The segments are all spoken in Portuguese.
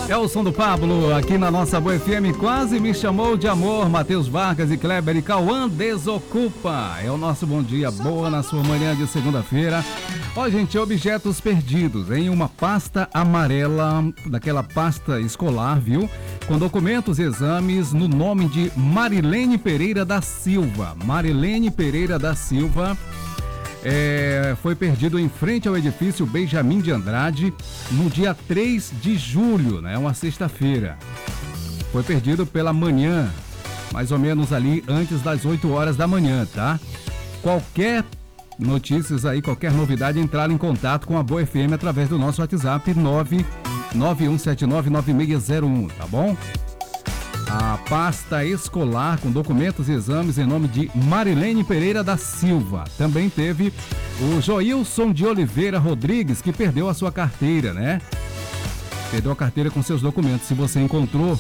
É o som do Pablo aqui na nossa Boa FM. Quase me chamou de amor. Matheus Vargas e Kleber e Cauã Desocupa. É o nosso bom dia, boa na sua manhã de segunda-feira. Ó, gente, objetos perdidos em uma pasta amarela, daquela pasta escolar, viu? Com documentos e exames no nome de Marilene Pereira da Silva. Marilene Pereira da Silva. Foi perdido em frente ao edifício Benjamin de Andrade no dia 3 de julho, né? Uma sexta-feira. Foi perdido pela manhã, mais ou menos ali antes das 8 horas da manhã, tá? Qualquer notícias aí, qualquer novidade, entrar em contato com a Boa FM através do nosso WhatsApp 991799601, tá bom? A pasta escolar com documentos e exames em nome de Marilene Pereira da Silva. Também teve o Joilson de Oliveira Rodrigues, que perdeu a sua carteira, né? Perdeu a carteira com seus documentos. Se você encontrou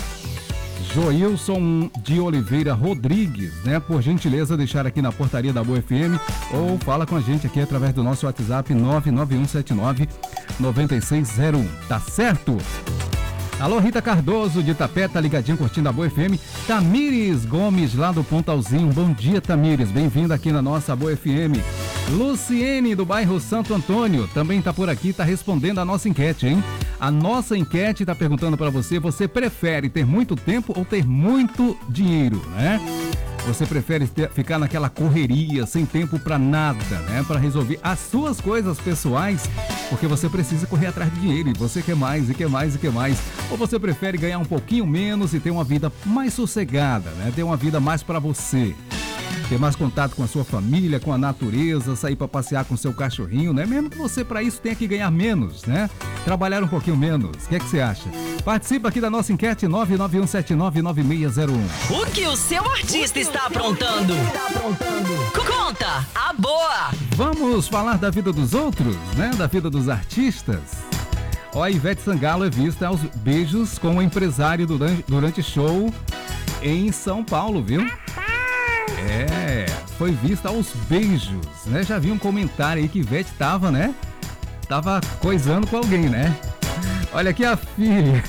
Joilson de Oliveira Rodrigues, né? Por gentileza, deixar aqui na portaria da Boa FM ou fala com a gente aqui através do nosso WhatsApp 991799601. Tá certo? Alô, Rita Cardoso de Itapé, tá ligadinho curtindo a Boa FM. Tamires Gomes lá do Pontalzinho. Bom dia, Tamires. Bem-vinda aqui na nossa Boa FM. Luciene do bairro Santo Antônio também tá por aqui, tá respondendo a nossa enquete, hein? A nossa enquete tá perguntando para você prefere ter muito tempo ou ter muito dinheiro, né? Você prefere ficar naquela correria, sem tempo para nada, né? Para resolver as suas coisas pessoais, porque você precisa correr atrás de dinheiro e você quer mais, e quer mais, e quer mais. Ou você prefere ganhar um pouquinho menos e ter uma vida mais sossegada, né? Ter uma vida mais para você. Ter mais contato com a sua família, com a natureza, sair para passear com seu cachorrinho, né? Mesmo que você para isso tenha que ganhar menos, né? Trabalhar um pouquinho menos. O que é que você acha? Participa aqui da nossa enquete 991799601. O que o seu artista está aprontando? Conta a boa! Vamos falar da vida dos outros, né? Da vida dos artistas. Ó, a Ivete Sangalo é vista aos beijos com o empresário durante show em São Paulo, viu? Foi vista aos beijos, né? Já vi um comentário aí que Ivete tava, né? Tava coisando com alguém, né? Olha aqui a filha.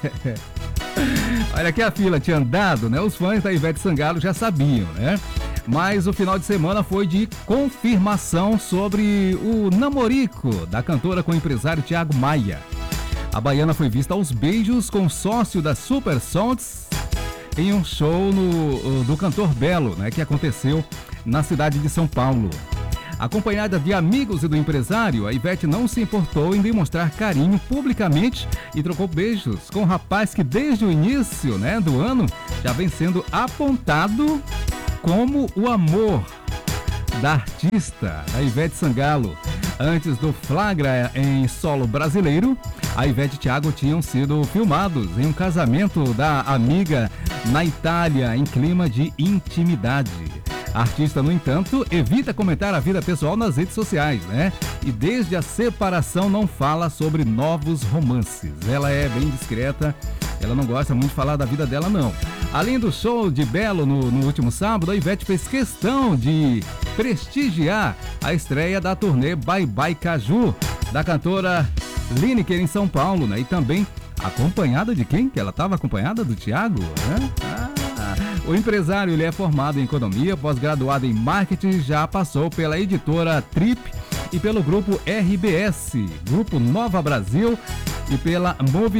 Olha aqui a fila tinha andado, né? Os fãs da Ivete Sangalo já sabiam, né? Mas o final de semana foi de confirmação sobre o namorico da cantora com o empresário Thiago Maia. A baiana foi vista aos beijos com o sócio da Super Sons em um show do cantor Belo, né, que aconteceu na cidade de São Paulo. Acompanhada de amigos e do empresário, a Ivete não se importou em demonstrar carinho publicamente e trocou beijos com o rapaz que desde o início, né, do ano já vem sendo apontado como o amor da artista, da Ivete Sangalo. Antes do flagra em solo brasileiro, a Ivete e Thiago tinham sido filmados em um casamento da amiga na Itália, em clima de intimidade. A artista, no entanto, evita comentar a vida pessoal nas redes sociais, né? E desde a separação não fala sobre novos romances. Ela é bem discreta, ela não gosta muito de falar da vida dela, não. Além do show de Belo no último sábado, a Ivete fez questão de prestigiar a estreia da turnê Bye Bye Caju, da cantora Lineker em São Paulo, né? E também acompanhada de quem? Que ela estava acompanhada do Thiago, né? O empresário, ele é formado em economia, pós-graduado em marketing, já passou pela editora Trip e pelo grupo RBS, Grupo Nova Brasil, e pela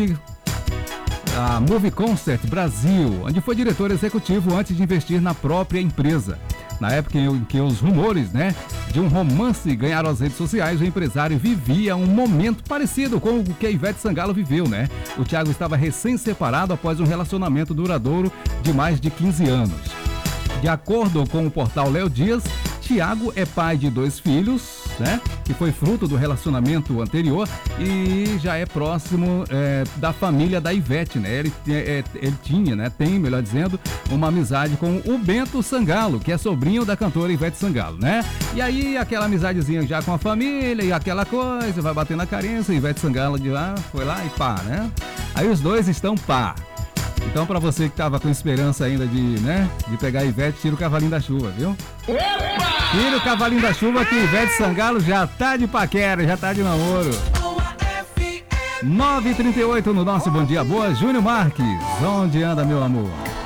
Movie Concert Brasil, onde foi diretor executivo antes de investir na própria empresa. Na época em que os rumores, né, de um romance ganharam as redes sociais, o empresário vivia um momento parecido com o que a Ivete Sangalo viveu, né? O Thiago estava recém-separado após um relacionamento duradouro de mais de 15 anos. De acordo com o portal Léo Dias, Thiago é pai de 2 filhos, né? Que foi fruto do relacionamento anterior e já é próximo da família da Ivete, né? Ele tinha, né? Tem, melhor dizendo, uma amizade com o Bento Sangalo, que é sobrinho da cantora Ivete Sangalo, né? E aí aquela amizadezinha já com a família e aquela coisa, vai bater na carência, Ivete Sangalo de lá, foi lá e pá, né? Aí os dois estão pá. Então, pra você que tava com esperança ainda de pegar a Ivete, tira o cavalinho da chuva, viu? Opa! Tira o cavalinho da chuva que Ivete Sangalo já tá de paquera, já tá de namoro. 9h38 no nosso Bom Dia Boa, Júnior Marques. Onde anda, meu amor?